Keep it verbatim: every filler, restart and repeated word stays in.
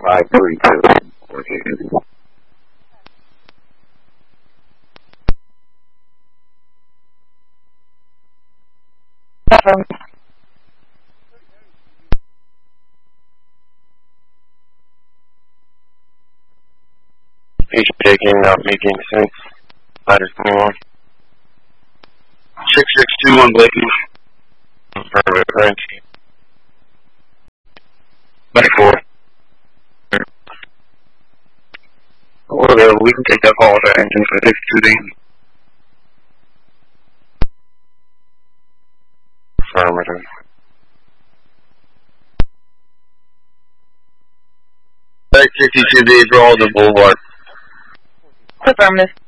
five three two. Um, He's taking, not making sense. Ladder twenty-one. six six two one Blakey. Affirmative, French. ninety-four. Well, we can take that call to engine for six two D. Affirmative. sixty-two D, draw the boulevard. affirmative.